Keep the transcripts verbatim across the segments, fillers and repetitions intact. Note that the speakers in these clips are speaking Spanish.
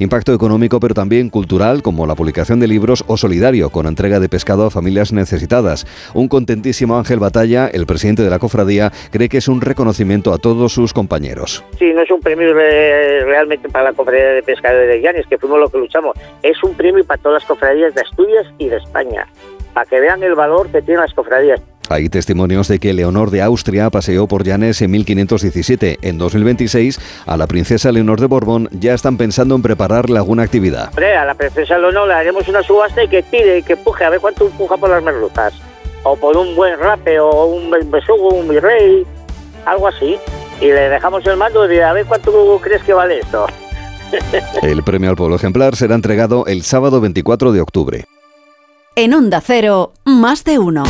Impacto económico, pero también cultural, como la publicación de libros, o solidario, con entrega de pescado a familias necesitadas. Un contentísimo Ángel Batalla, el presidente de la cofradía, cree que es un reconocimiento a todos sus compañeros. Sí, no es un premio re- realmente para la cofradía de pescadores de Llanes, que fuimos lo que luchamos. Es un premio para todas las cofradías de Asturias y de España, para que vean el valor que tienen las cofradías. Hay testimonios de que Leonor de Austria paseó por Llanes en mil quinientos diecisiete. En dos mil veintiséis, a la princesa Leonor de Borbón ya están pensando en prepararle alguna actividad. Hombre, a la princesa Leonor le haremos una subasta y que tire y que empuje, a ver cuánto empuja por las merlucas. O por un buen rape, o un besugo, un virrey, algo así. Y le dejamos el mando y a ver cuánto crees que vale esto. El premio al pueblo ejemplar será entregado el sábado veinticuatro de octubre. En Onda Cero, más de uno.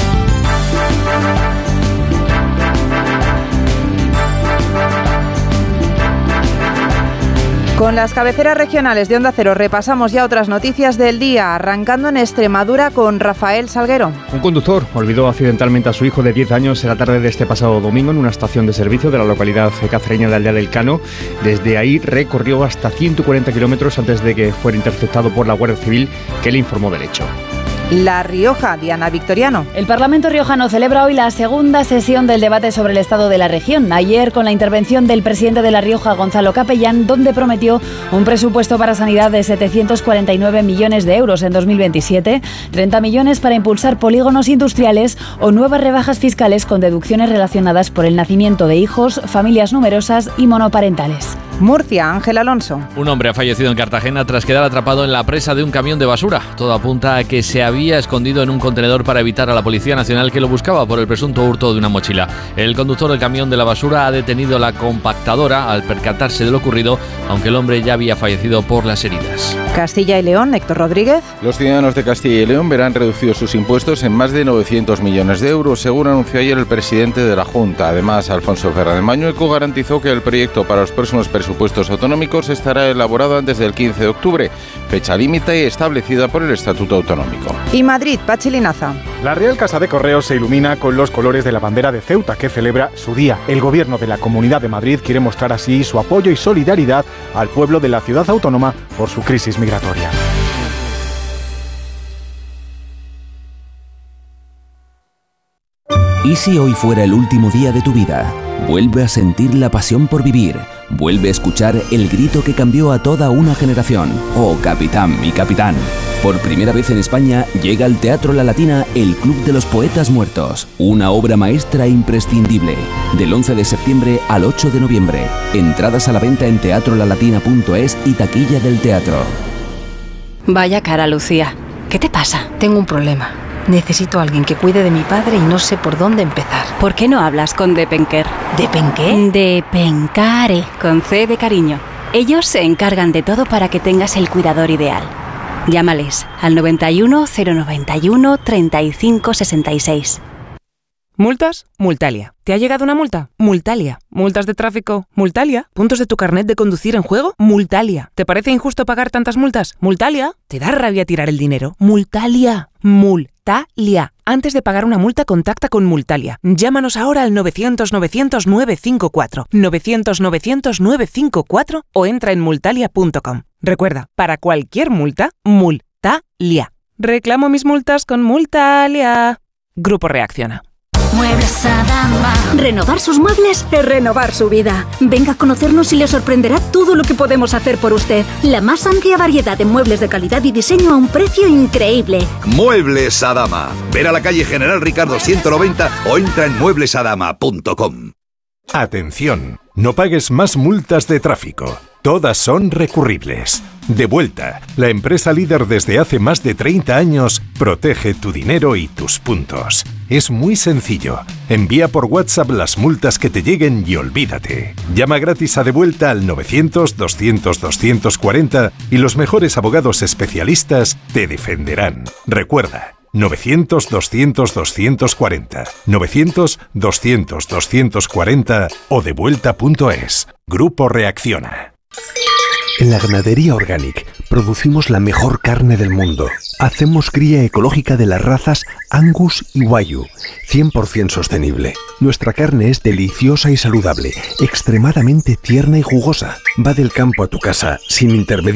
Con las cabeceras regionales de Onda Cero repasamos ya otras noticias del día, arrancando en Extremadura con Rafael Salguero. Un conductor olvidó accidentalmente a su hijo de diez años en la tarde de este pasado domingo en una estación de servicio de la localidad cacereña de Aldea del Cano. Desde ahí recorrió hasta ciento cuarenta kilómetros antes de que fuera interceptado por la Guardia Civil, que le informó del hecho. La Rioja, Diana Victoriano. El Parlamento riojano celebra hoy la segunda sesión del debate sobre el estado de la región. Ayer, con la intervención del presidente de La Rioja, Gonzalo Capellán, donde prometió un presupuesto para sanidad de setecientos cuarenta y nueve millones de euros en dos mil veintisiete, treinta millones para impulsar polígonos industriales o nuevas rebajas fiscales con deducciones relacionadas por el nacimiento de hijos, familias numerosas y monoparentales. Murcia, Ángel Alonso. Un hombre ha fallecido en Cartagena tras quedar atrapado en la presa de un camión de basura. Todo apunta a que se había escondido en un contenedor para evitar a la Policía Nacional, que lo buscaba por el presunto hurto de una mochila. El conductor del camión de la basura ha detenido la compactadora al percatarse de lo ocurrido, aunque el hombre ya había fallecido por las heridas. Castilla y León, Héctor Rodríguez. Los ciudadanos de Castilla y León verán reducidos sus impuestos en más de novecientos millones de euros, según anunció ayer el presidente de la Junta. Además, Alfonso Fernández Mañueco garantizó que el proyecto para los próximos presupuestos presupuestos autonómicos estará elaborado antes del quince de octubre, fecha límite establecida por el Estatuto Autonómico. Y Madrid, Pachi Linaza. La Real Casa de Correos se ilumina con los colores de la bandera de Ceuta, que celebra su día. El Gobierno de la Comunidad de Madrid quiere mostrar así su apoyo y solidaridad al pueblo de la ciudad autónoma por su crisis migratoria. ¿Y si hoy fuera el último día de tu vida? Vuelve a sentir la pasión por vivir. Vuelve a escuchar el grito que cambió a toda una generación. Oh, capitán, mi capitán. Por primera vez en España llega al Teatro La Latina el Club de los Poetas Muertos. Una obra maestra imprescindible. Del once de septiembre al ocho de noviembre. Entradas a la venta en teatro la latina punto es y taquilla del teatro. Vaya cara, Lucía. ¿Qué te pasa? Tengo un problema. Necesito a alguien que cuide de mi padre y no sé por dónde empezar. ¿Por qué no hablas con Depenker? ¿Depenqué? Depencare, con C de cariño. Ellos se encargan de todo para que tengas el cuidador ideal. Llámales al noventa y uno, cero noventa y uno, treinta y cinco sesenta y seis. ¿Multas? Multalia. ¿Te ha llegado una multa? Multalia. ¿Multas de tráfico? Multalia. ¿Puntos de tu carnet de conducir en juego? Multalia. ¿Te parece injusto pagar tantas multas? Multalia. ¿Te da rabia tirar el dinero? Multalia. Multalia. Antes de pagar una multa, contacta con Multalia. Llámanos ahora al novecientos, novecientos, novecientos cincuenta y cuatro, novecientos, novecientos, novecientos cincuenta y cuatro o entra en multalia punto com. Recuerda, para cualquier multa, Multalia. Reclamo mis multas con Multalia. Grupo Reacciona. Muebles Adama. Renovar sus muebles es renovar su vida. Venga a conocernos y le sorprenderá todo lo que podemos hacer por usted. La más amplia variedad de muebles de calidad y diseño a un precio increíble. Muebles Adama. Ver a la calle General Ricardo ciento noventa o entra en muebles adama punto com. Atención, no pagues más multas de tráfico. Todas son recurribles. Devuelta, la empresa líder desde hace más de treinta años, protege tu dinero y tus puntos. Es muy sencillo. Envía por WhatsApp las multas que te lleguen y olvídate. Llama gratis a Devuelta al novecientos, doscientos, doscientos cuarenta y los mejores abogados especialistas te defenderán. Recuerda, novecientos, doscientos, doscientos cuarenta, novecientos, doscientos, doscientos cuarenta o devuelta punto es. Grupo Reacciona. En la Ganadería Organic producimos la mejor carne del mundo. Hacemos cría ecológica de las razas Angus y Wagyu, cien por ciento sostenible. Nuestra carne es deliciosa y saludable, extremadamente tierna y jugosa. Va del campo a tu casa, sin intermediarios.